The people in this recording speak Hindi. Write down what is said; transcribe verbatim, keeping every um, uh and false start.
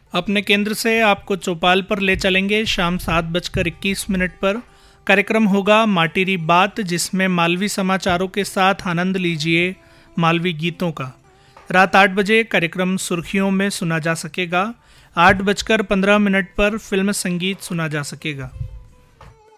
अपने केंद्र से आपको चौपाल पर ले चलेंगे शाम सात बजकर इक्कीस मिनट पर। कार्यक्रम होगा माटीरी बात, जिसमें मालवी समाचारों के साथ आनंद लीजिए मालवी गीतों का। रात आठ बजे कार्यक्रम सुर्खियों में सुना जा सकेगा। आठ बजकर पंद्रह मिनट पर फिल्म संगीत सुना जा सकेगा।